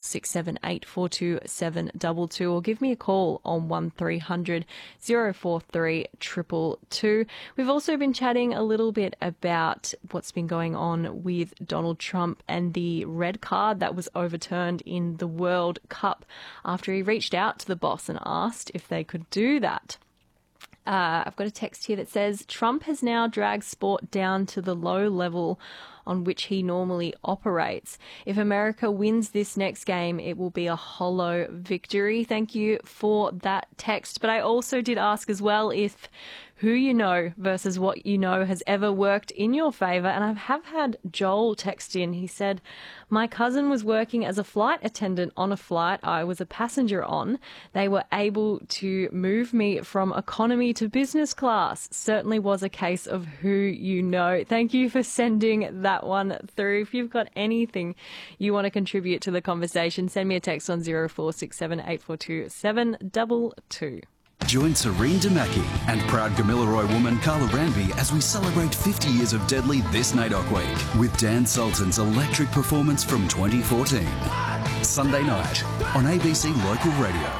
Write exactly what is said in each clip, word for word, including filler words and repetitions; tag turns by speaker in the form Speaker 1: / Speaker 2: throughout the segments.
Speaker 1: six seven eight four two seven two two or give me a call on one three hundred oh four three two two two. We've also been chatting a little bit about what's been going on with Donald Trump and the red card that was overturned in the World Cup after he reached out to the boss and asked if they could do that. Uh, I've got a text here that says Trump has now dragged sport down to the low level on which he normally operates. If America wins this next game, it will be a hollow victory. Thank you for that text. But I also did ask as well if who you know versus what you know has ever worked in your favour. And I have had Joel text in. He said, my cousin was working as a flight attendant on a flight I was a passenger on. They were able to move me from economy to business class. Certainly was a case of who you know. Thank you for sending that one through. If you've got anything you want to contribute to the conversation, send me a text on zero four six seven eight four two seven two two.
Speaker 2: Join Serene Damaki and proud Gamilaroi woman Carla Ranby as we celebrate fifty years of Deadly this N A I D O C Week with Dan Sultan's electric performance from twenty fourteen. Sunday night on A B C Local Radio.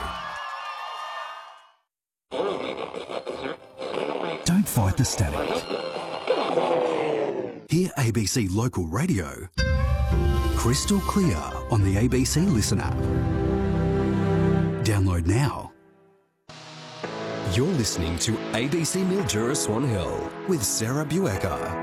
Speaker 2: Don't fight the static. Hear A B C Local Radio crystal clear on the A B C Listen app. Download now. You're listening to A B C Mildura Swan Hill with Sarah Buecker.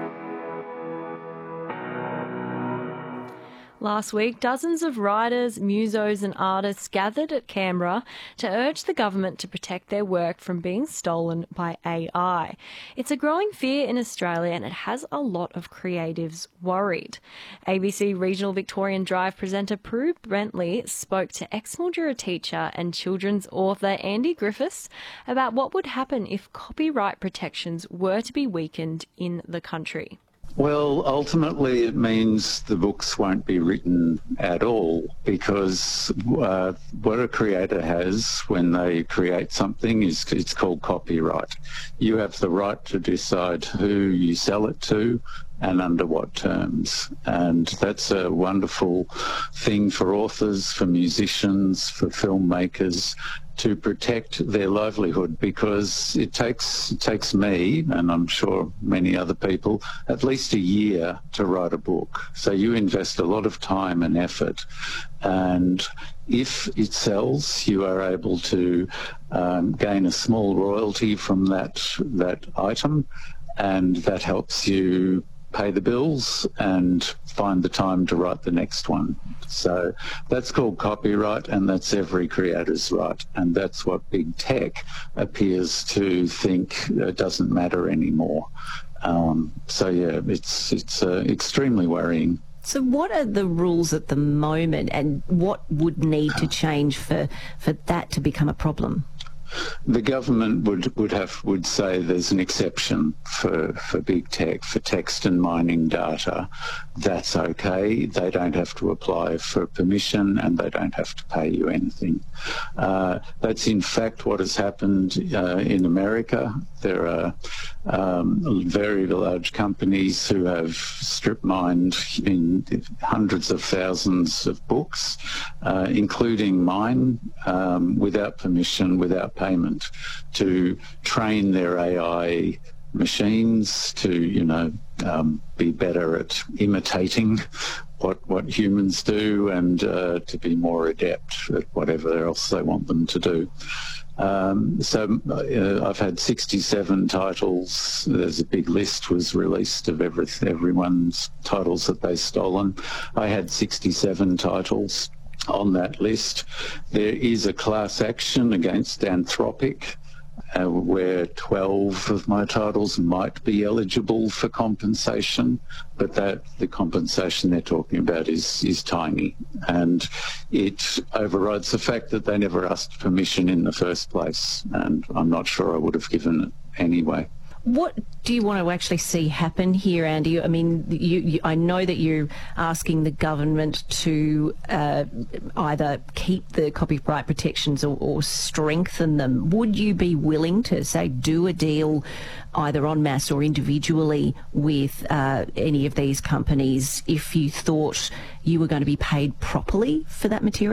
Speaker 1: Last week, dozens of writers, musos and artists gathered at Canberra to urge the government to protect their work from being stolen by A I. It's a growing fear in Australia and it has a lot of creatives worried. A B C Regional Victorian Drive presenter Prue Bentley spoke to ex-Mildura teacher and children's author Andy Griffiths about what would happen if copyright protections were to be weakened in the country.
Speaker 3: Well, ultimately it means the books won't be written at all because uh, what a creator has when they create something is it's called copyright. You have the right to decide who you sell it to and under what terms. And that's a wonderful thing for authors, for musicians, for filmmakers, to protect their livelihood, because it takes it takes me, and I'm sure many other people, at least a year to write a book. So you invest a lot of time and effort, and if it sells, you are able to um, gain a small royalty from that that item, and that helps you pay the bills and find the time to write the next one. So that's called copyright, and that's every creator's right, and that's what big tech appears to think uh, doesn't matter anymore. Um, so yeah, it's it's uh, extremely worrying.
Speaker 4: So what are the rules at the moment, and what would need to change for, for that to become a problem?
Speaker 3: The government would, would have would say there's an exception for, for big tech, for text and mining data. That's okay. They don't have to apply for permission and they don't have to pay you anything. Uh, that's in fact what has happened uh, in America. There are um, very large companies who have strip mined in hundreds of thousands of books, uh, including mine, um, without permission, without payment, to train their A I machines to, you know, um, be better at imitating what what humans do, and uh, to be more adept at whatever else they want them to do. Um, so uh, I've had sixty-seven titles. There's a big list was released of every, everyone's titles that they've stolen. I had sixty-seven titles on that list. There is a class action against Anthropic, uh, where twelve of my titles might be eligible for compensation, but that the compensation they're talking about is is tiny, and it overrides the fact that they never asked permission in the first place, and I'm not sure I would have given it anyway.
Speaker 4: What do you want to actually see happen here, Andy? I mean, you, you, I know that you're asking the government to uh, either keep the copyright protections or, or strengthen them. Would you be willing to, say, do a deal either en masse or individually with uh, any of these companies if you thought you were going to be paid properly for that material?